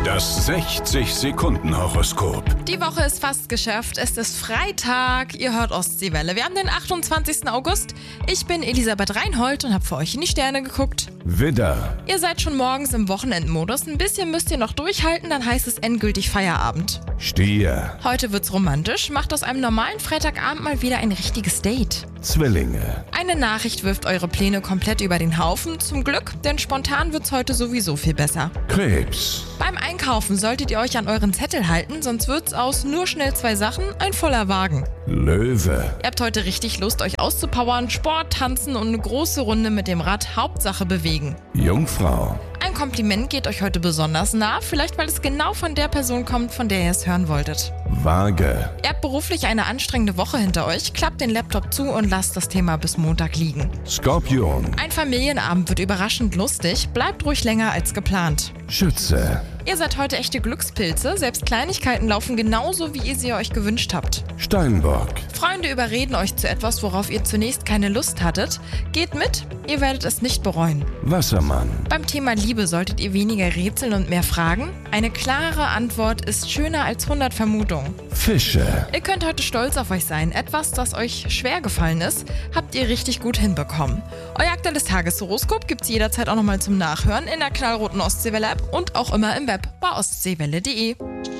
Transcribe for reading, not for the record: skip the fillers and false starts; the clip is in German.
Das 60-Sekunden-Horoskop. Die Woche ist fast geschafft. Es ist Freitag. Ihr hört Ostseewelle. Wir haben den 28. August. Ich bin Elisabeth Reinhold und habe für euch in die Sterne geguckt. Widder, Ihr seid schon morgens im Wochenendmodus. Ein bisschen müsst ihr noch durchhalten, dann heißt es endgültig Feierabend. Stier, Heute wird's romantisch. Macht aus einem normalen Freitagabend mal wieder ein richtiges Date. Zwillinge, Eine Nachricht wirft eure Pläne komplett über den Haufen. Zum Glück, denn spontan wird's heute sowieso viel besser. Krebs, Beim Einkaufen solltet ihr euch an euren Zettel halten, sonst wird's aus nur schnell 2 Sachen ein voller Wagen. Löwe, Ihr habt heute richtig Lust, euch auszupowern, Sport, Tanzen und eine große Runde mit dem Rad, Hauptsache bewegen. Jungfrau, Ein Kompliment geht euch heute besonders nah, vielleicht weil es genau von der Person kommt, von der ihr es hören wolltet. Waage, Ihr habt beruflich eine anstrengende Woche hinter euch, klappt den Laptop zu und lasst das Thema bis Montag liegen. Skorpion, Ein Familienabend wird überraschend lustig, bleibt ruhig länger als geplant. Schütze, Ihr seid heute echte Glückspilze, selbst Kleinigkeiten laufen genauso, wie ihr sie euch gewünscht habt. Steinbock, Freunde überreden euch zu etwas, worauf ihr zunächst keine Lust hattet. Geht mit, ihr werdet es nicht bereuen. Wassermann, Beim Thema Liebe solltet ihr weniger rätseln und mehr fragen. Eine klare Antwort ist schöner als 100 Vermutungen. Fische, Ihr könnt heute stolz auf euch sein. Etwas, das euch schwer gefallen ist, habt ihr richtig gut hinbekommen. Euer aktuelles Tageshoroskop gibt's jederzeit auch nochmal zum Nachhören in der knallroten Ostseewelle-App und auch immer im Web bei ostseewelle.de.